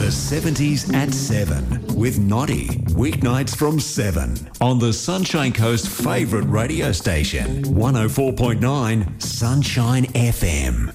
The 70s at 7 with Noddy. Weeknights from 7 on the Sunshine Coast favourite radio station, 104.9 Sunshine FM.